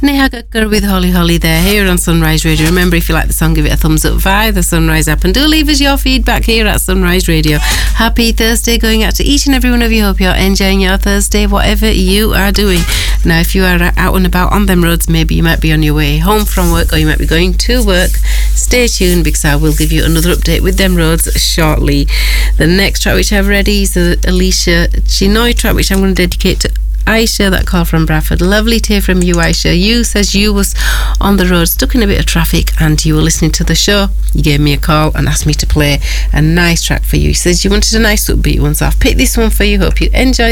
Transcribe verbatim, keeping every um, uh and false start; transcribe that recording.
Haggard with Holly Holly there here on Sunrise Radio. Remember, if you like the song, give it a thumbs up via the Sunrise app, and do leave us your feedback here at Sunrise Radio. Happy Thursday going out to each and every one of you. Hope you're enjoying your Thursday, whatever you are doing. Now, if you are out and about on them roads, maybe you might be on your way home from work, or you might be going to work. Stay tuned, because I will give you another update with them roads shortly. The next track which I've ready is the Alicia Chinoy track, which I'm going to dedicate to Aisha, that call from Bradford. Lovely to hear from you, Aisha. You says you was on the road, stuck in a bit of traffic, and you were listening to the show. You gave me a call and asked me to play a nice track for you. You says you wanted a nice upbeat one, so I've picked this one for you. Hope you enjoy